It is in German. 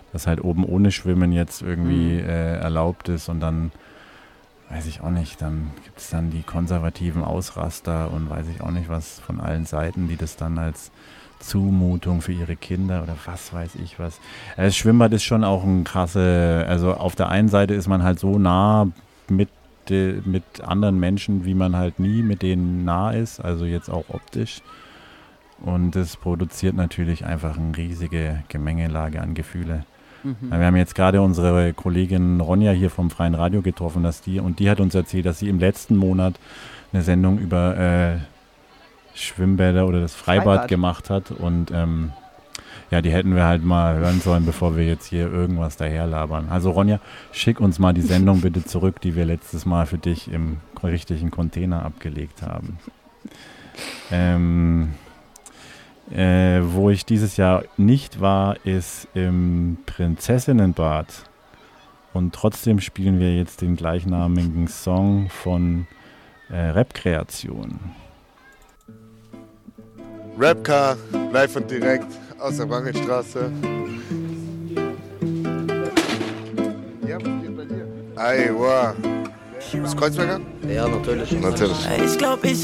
dass halt oben ohne Schwimmen jetzt irgendwie erlaubt ist und dann weiß ich auch nicht, dann gibt es dann die konservativen Ausraster und weiß ich auch nicht was von allen Seiten, die das dann als Zumutung für ihre Kinder oder was weiß ich was. Das Schwimmbad ist schon auch ein krasse, also auf der einen Seite ist man halt so nah mit anderen Menschen, wie man halt nie mit denen nah ist, also jetzt auch optisch. Und das produziert natürlich einfach eine riesige Gemengelage an Gefühle. Wir haben jetzt gerade unsere Kollegin Ronja hier vom Freien Radio getroffen, die hat uns erzählt, dass sie im letzten Monat eine Sendung über Schwimmbäder oder das Freibad gemacht hat. Und die hätten wir halt mal hören sollen, bevor wir jetzt hier irgendwas daherlabern. Also Ronja, schick uns mal die Sendung bitte zurück, die wir letztes Mal für dich im richtigen Container abgelegt haben. Wo ich dieses Jahr nicht war, ist im Prinzessinnenbad. Und trotzdem spielen wir jetzt den gleichnamigen Song von Rap-Kreation. Rapcar, live und direkt aus der Wangenstraße. Ja, was geht bei dir? Ey, wow. Bist du Kreuzberger? Ja, natürlich. Natürlich. Ich glaube,